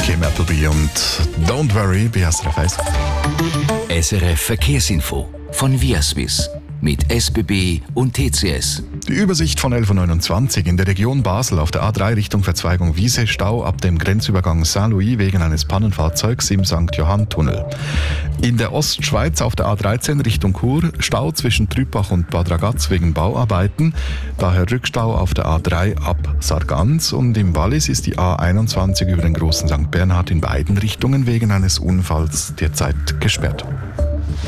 Kim Appleby und Don't Worry bei SRF 1. SRF Verkehrsinfo von Viaswiss mit SBB und TCS. Die Übersicht von 11.29 Uhr in der Region Basel auf der A3 Richtung Verzweigung Wiese, Stau ab dem Grenzübergang Saint-Louis wegen eines Pannenfahrzeugs im St. Johann-Tunnel. In der Ostschweiz auf der A13 Richtung Chur, Stau zwischen Trübach und Bad Ragaz wegen Bauarbeiten, daher Rückstau auf der A3 ab Sargans, und im Wallis ist die A21 über den großen St. Bernhard in beiden Richtungen wegen eines Unfalls derzeit gesperrt.